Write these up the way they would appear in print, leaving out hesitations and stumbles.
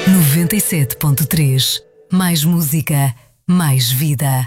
97.3. Mais música, mais vida.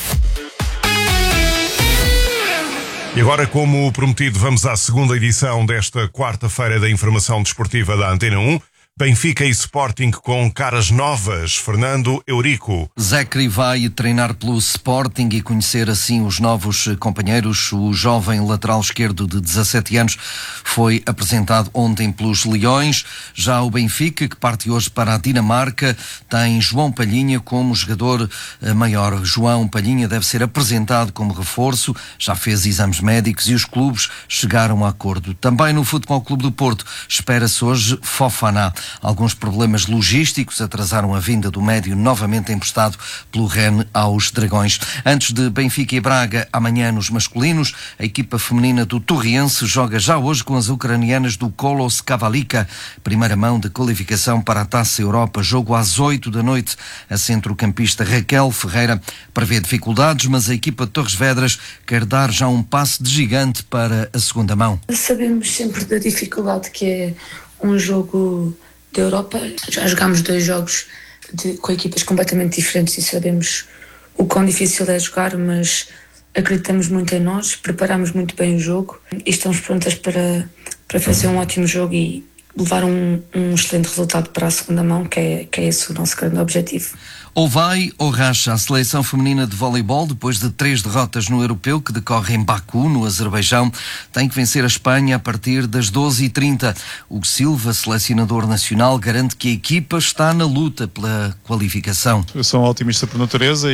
E agora, como prometido, vamos à segunda edição desta quarta-feira da Informação Desportiva da Antena 1. Benfica e Sporting com caras novas. Fernando Eurico. Zecri vai treinar pelo Sporting e conhecer assim os novos companheiros. O jovem lateral esquerdo de 17 anos foi apresentado ontem pelos Leões. Já o Benfica, que parte hoje para a Dinamarca, tem João Palhinha como jogador maior. João Palhinha deve ser apresentado como reforço, já fez exames médicos e os clubes chegaram a acordo. Também no Futebol Clube do Porto espera-se hoje Fofana. Alguns problemas logísticos atrasaram a vinda do médio novamente emprestado pelo Rennes aos Dragões. Antes de Benfica e Braga, amanhã nos masculinos, a equipa feminina do Torriense joga já hoje com as ucranianas do Kolos Kavalika. Primeira mão de qualificação para a Taça Europa. Jogo às 8 da noite. A centrocampista Raquel Ferreira prevê dificuldades, mas a equipa de Torres Vedras quer dar já um passo de gigante para a segunda mão. Sabemos sempre da dificuldade que é um jogo da Europa. Já jogámos 2 jogos com equipas completamente diferentes e sabemos o quão difícil é jogar, mas acreditamos muito em nós, preparamos muito bem o jogo e estamos prontas para fazer um ótimo jogo e levar um excelente resultado para a segunda mão, que é esse o nosso grande objetivo. Ou vai ou racha. A seleção feminina de voleibol, depois de 3 derrotas no Europeu, que decorre em Baku, no Azerbaijão, tem que vencer a Espanha a partir das 12h30. Hugo Silva, selecionador nacional, garante que a equipa está na luta pela qualificação. Eu sou um otimista por natureza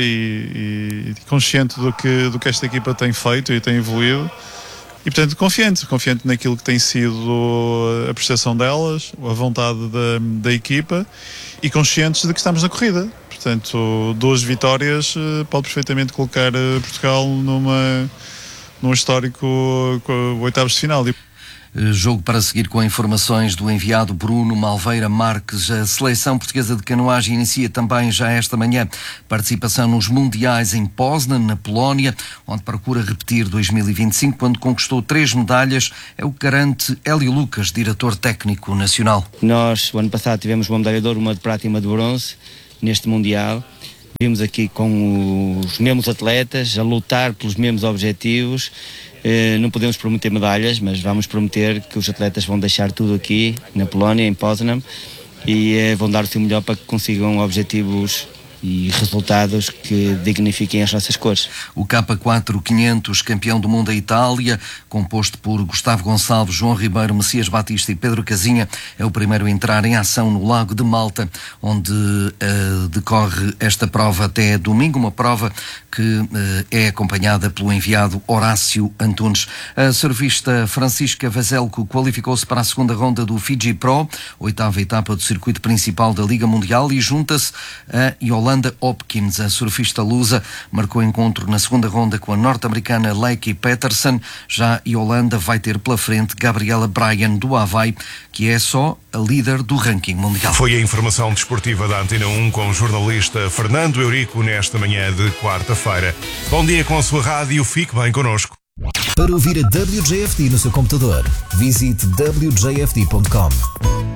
e consciente do que esta equipa tem feito e tem evoluído. E, portanto, confiante naquilo que tem sido a prestação delas, a vontade da equipa e conscientes de que estamos na corrida. Portanto, 2 vitórias pode perfeitamente colocar Portugal num histórico oitavos de final. Jogo para seguir com informações do enviado Bruno Malveira Marques. A seleção portuguesa de canoagem inicia também já esta manhã participação nos Mundiais em Poznan, na Polónia, onde procura repetir 2025, quando conquistou 3 medalhas. É o que garante Hélio Lucas, diretor técnico nacional. Nós, o ano passado, tivemos uma medalha de ouro, uma de prata e uma de bronze neste Mundial. Vimos aqui com os mesmos atletas a lutar pelos mesmos objetivos. Não podemos prometer medalhas, mas vamos prometer que os atletas vão deixar tudo aqui na Polónia, em Poznan, e vão dar o seu melhor para que consigam objetivos e resultados que dignifiquem as nossas cores. O K4 500, campeão do mundo da Itália, composto por Gustavo Gonçalves, João Ribeiro, Messias Batista e Pedro Casinha, é o primeiro a entrar em ação no Lago de Malta, onde decorre esta prova até domingo, uma prova que é acompanhada pelo enviado Horácio Antunes. A surfista Francisca Vazelco qualificou-se para a segunda ronda do Fiji Pro, 8ª etapa do circuito principal da Liga Mundial, e junta-se a Yolanda Hopkins. A surfista lusa marcou encontro na segunda ronda com a norte-americana Leike Peterson. Já Yolanda vai ter pela frente Gabriela Bryan do Havaí, que é só a líder do ranking mundial. Foi a informação desportiva da Antena 1 com o jornalista Fernando Eurico nesta manhã de quarta-feira. Bom dia com a sua rádio, fique bem connosco. Para ouvir a WJFD no seu computador, visite wjfd.com.